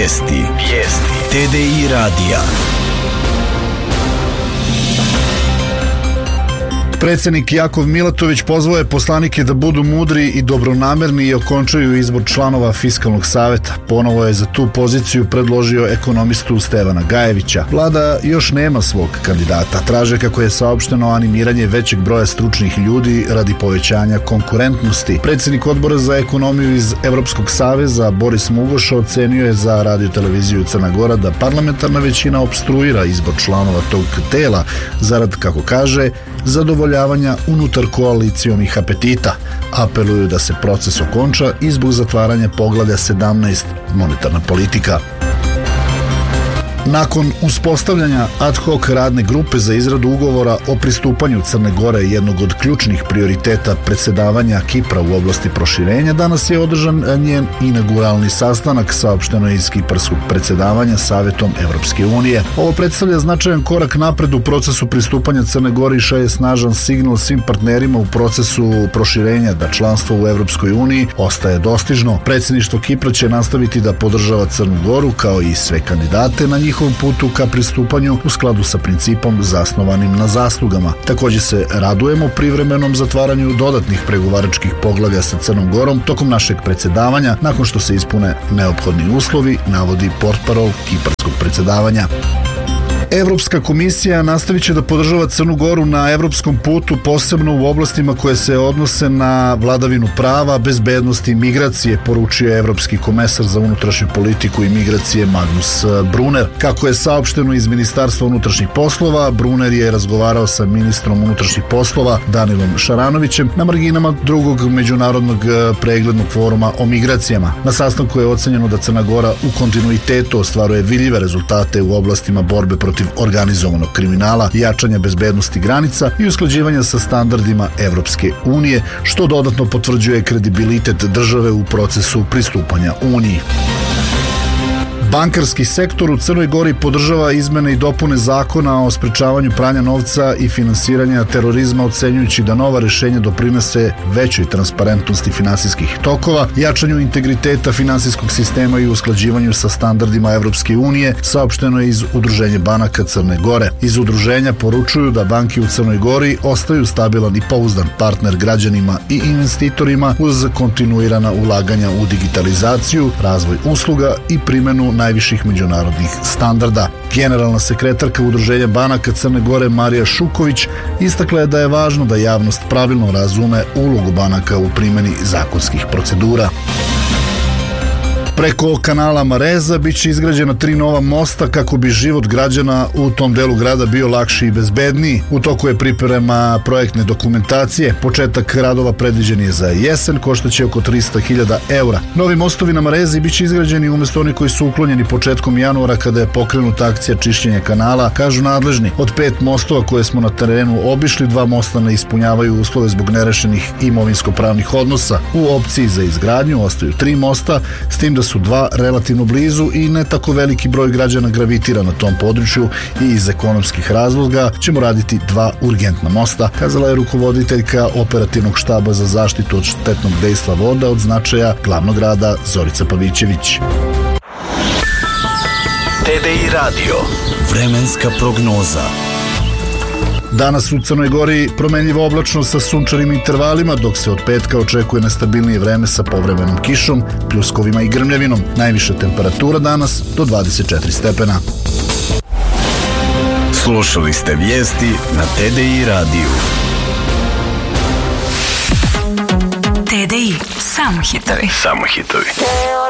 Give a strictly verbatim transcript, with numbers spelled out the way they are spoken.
Vijesti. Vijesti. T D I radija. Predsjednik Jakov Milatović pozvao je poslanike da budu mudri i dobronamerni i okončaju izbor članova Fiskalnog saveta. Ponovo je za tu poziciju predložio ekonomistu Stevana Gajevića. Vlada još nema svog kandidata. Traže, kako je saopšteno, animiranje većeg broja stručnih ljudi radi povećanja konkurentnosti. Predsjednik odbora za ekonomiju iz Evropskog saveza Boris Mugoša ocenio je za radio-televiziju Crna Gora da parlamentarna većina opstruira izbor članova tog tela zarad, kako kaže, zadovoljavanja unutar koalicijonih apetita. Apeluju da se proces okonča i zbog zatvaranja poglavlja sedamnaest monetarna politika. Nakon uspostavljanja ad hoc radne grupe za izradu ugovora o pristupanju Crne Gore, jednog od ključnih prioriteta predsjedavanja Kipra u oblasti proširenja, danas je održan njen inauguralni sastanak, saopšteno je iz kiparskog predsjedavanja Savetom Evropske unije. Ovo predstavlja značajan korak napred u procesu pristupanja Crne Gore i šalje snažan signal svim partnerima u procesu proširenja da članstvo u Evropskoj uniji ostaje dostižno. Predsjedništvo Kipra će nastaviti da podržava Crnu Goru kao i sve kandidate na njih njihovom putu ka pristupanju u skladu sa principom zasnovanim na zaslugama. Također se radujemo privremenom zatvaranju dodatnih pregovaračkih poglavlja sa Crnom Gorom tokom našeg predsjedavanja, nakon što se ispune neophodni uslovi, navodi portparol kiparskog predsjedavanja. Evropska komisija nastavit će da podržava Crnu Goru na evropskom putu, posebno u oblastima koje se odnose na vladavinu prava, bezbednost i migracije, poručio je evropski komesar za unutrašnju politiku i migracije Magnus Brunner. Kako je saopšteno iz Ministarstva unutrašnjih poslova, Brunner je razgovarao sa ministrom unutrašnjih poslova Danilom Šaranovićem na marginama drugog međunarodnog preglednog foruma o migracijama. Na sastanku je ocenjeno da Crna Gora u kontinuitetu ostvaruje vidljive rezultate u oblastima borbe protiv organizovanog kriminala, jačanja bezbednosti granica i usklađivanja sa standardima Evropske unije, što dodatno potvrđuje kredibilitet države u procesu pristupanja Uniji. Bankarski sektor u Crnoj Gori podržava izmene i dopune zakona o sprečavanju pranja novca i finansiranja terorizma, ocenjujući da nova rješenja doprinose većoj transparentnosti finansijskih tokova, jačanju integriteta finansijskog sistema i usklađivanju sa standardima Evropske unije, saopšteno je iz Udruženja banaka Crne Gore. Iz udruženja poručuju da banke u Crnoj Gori ostaju stabilan i pouzdan partner građanima i investitorima uz kontinuirana ulaganja u digitalizaciju, razvoj usluga i primjenu najviših međunarodnih standarda. Generalna sekretarka Udruženja banaka Crne Gore Marija Šuković istakla je da je važno da javnost pravilno razume ulogu banaka u primjeni zakonskih procedura. Preko kanala Mareza biće izgrađena tri nova mosta kako bi život građana u tom delu grada bio lakši i bezbedniji. U toku je priprema projektne dokumentacije. Početak radova predviđen je za jesen, koštaće oko tristo hiljada eura. Novi mostovi na Marezi biće izgrađeni umjesto oni koji su uklonjeni početkom januara kada je pokrenuta akcija čišćenja kanala, kažu nadležni. Od pet mostova koje smo na terenu obišli, dva mosta ne ispunjavaju uslove zbog nerešenih imovinsko-pravnih odnosa. U opciji za izgradnju ostaju tri mosta, s tim da su dva relativno blizu i ne tako veliki broj građana gravitira na tom području i iz ekonomskih razloga ćemo raditi dva urgentna mosta, kazala je rukovoditeljka operativnog štaba za zaštitu od štetnog dejstva voda od značaja glavnog grada Zorica Pavićević. T D I radio. Vremenska prognoza. Danas u Crnoj Gori promenljivo oblačno sa sunčanim intervalima, dok se od petka očekuje nestabilnije vreme sa povremenom kišom, pljuskovima i grmljavinom. Najviša temperatura danas do dvadeset četiri stepena. Slušali ste vijesti na T D I radiju. T D I, samo hitovi. Samo hitovi.